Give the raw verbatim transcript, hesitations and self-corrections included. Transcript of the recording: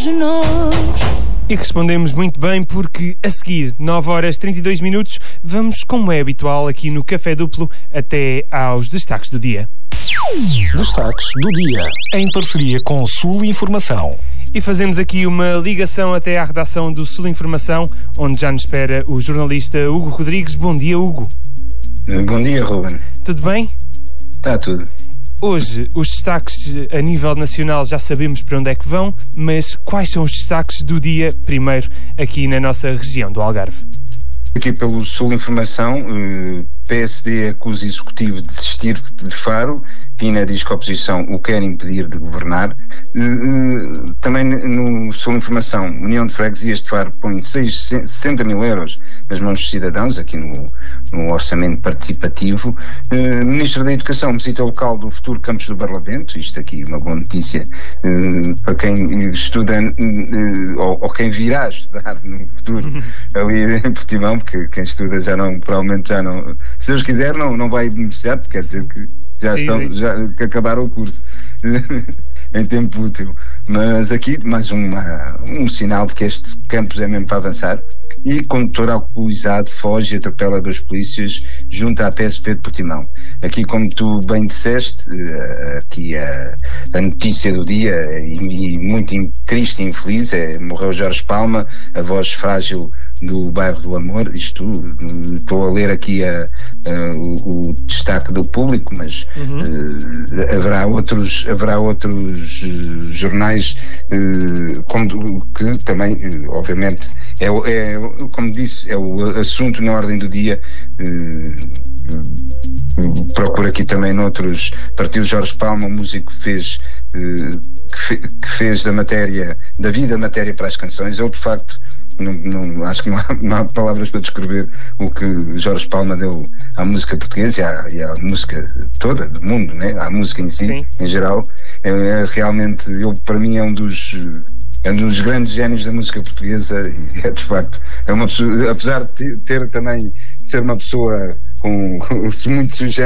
entre nós. E respondemos muito bem porque a seguir, nove horas e trinta e dois minutos, vamos, como é habitual aqui no Café Duplo, até aos destaques do dia. Destaques do dia, em parceria com Sul Informação. E fazemos aqui uma ligação até à redação do Sul Informação, onde já nos espera o jornalista Hugo Rodrigues. Bom dia, Hugo. Bom dia, Ruben. Tudo bem? Está tudo. Hoje, os destaques a nível nacional já sabemos para onde é que vão, mas quais são os destaques do dia, primeiro, aqui na nossa região do Algarve? Aqui pelo Sul Informação, P S D acusa o Executivo de desistir de Faro, Pina diz que a oposição o quer impedir de governar. Também no Sul Informação, União de Freguesias de Faro põe sessenta mil euros nas mãos dos cidadãos, aqui no, no orçamento participativo. Ministro da Educação visita o local do futuro campus do Barlavento, isto aqui uma boa notícia para quem estuda ou, ou quem virá estudar no futuro ali em Portimão, porque quem estuda já não, provavelmente já não, se Deus quiser não, não vai beneficiar, porque quer dizer que já sim, estão, sim. Já que acabaram o curso em tempo útil. Mas aqui mais uma, um sinal de que este campus é mesmo para avançar. E condutor alcoolizado foge e atropela dois polícias junto à P S P de Portimão. Aqui, como tu bem disseste, aqui a, a notícia do dia, e, e muito triste e infeliz, é morreu Jorge Palma, a voz frágil do bairro do Amor. Isto, estou a ler aqui a, a, o, o destaque do Público, mas uhum. uh, haverá outros, haverá outros uh, jornais uh, como, que também, uh, obviamente, é, é, como disse, é o assunto na ordem do dia. Uh, uh, procuro aqui também noutros. Partiu Jorge Palma, um músico que fez, uh, que, fe, que fez da matéria, da vida matéria para as canções. Eu, de facto, Não, não, acho que não há, não há palavras para descrever o que Jorge Palma deu à música portuguesa e à, e à música toda do mundo, né? À música em si, sim, em geral. É, é realmente, eu, para mim é um dos é um dos grandes génios da música portuguesa e é de facto, é uma pessoa, apesar de ter, ter também ser uma pessoa com, com muito sugestão